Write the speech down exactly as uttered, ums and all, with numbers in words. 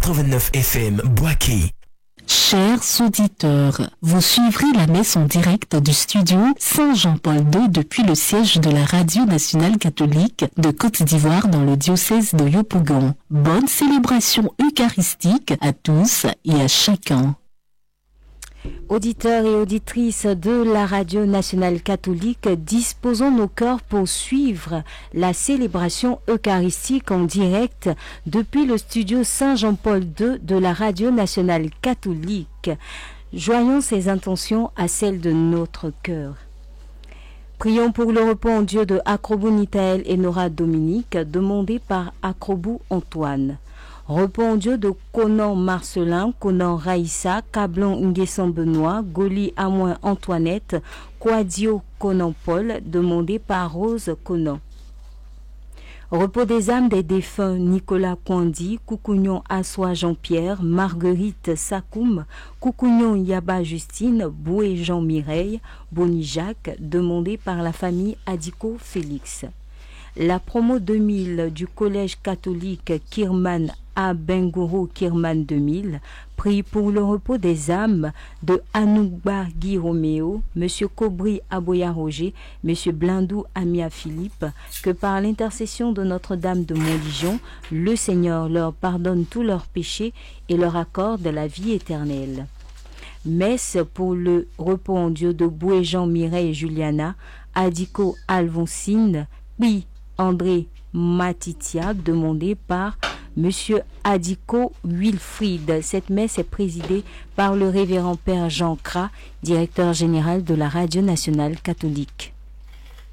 quatre-vingt-neuf F M Boaké. Chers auditeurs, vous suivrez la messe en direct du studio Saint-Jean-Paul deux depuis le siège de la Radio nationale catholique de Côte d'Ivoire dans le diocèse de Yopougon. Bonne célébration eucharistique à tous et à chacun. Auditeurs et auditrices de la Radio nationale catholique, disposons nos cœurs pour suivre la célébration eucharistique en direct depuis le studio Saint-Jean-Paul deux de la Radio nationale catholique. Joignons ces intentions à celles de notre cœur. Prions pour le repos en Dieu de Acrobou Nitaël et Nora Dominique, demandé par Acrobou Antoine. Repos en Dieu de Conan Marcelin, Conan Raïssa, Cablon Nguesson Benoît, Goli Amoin Antoinette, Quadio Conan Paul, demandé par Rose Conan. Repos des âmes des défunts Nicolas Kwandi, Koukounion Assois Jean-Pierre, Marguerite Sakoum, Koukounion Yaba Justine, Boué Jean Mireille, Boni Jacques, demandé par la famille Adiko Félix. La promo deux mille du collège catholique Kirman à Bengourou Kirman deux mille prie pour le repos des âmes de Anoukba Guy Roméo, M. Kobri Aboya Roger, M. Blindou Amia Philippe, que par l'intercession de Notre-Dame de Montligion, le Seigneur leur pardonne tous leurs péchés et leur accorde la vie éternelle. Messe pour le repos en Dieu de Boué-Jean Mireille et Juliana, Adiko Alvonsine, puis André Matitia, demandé par Monsieur Adiko Wilfried. Cette messe est présidée par le révérend Père Jean Cras, directeur général de la Radio nationale catholique.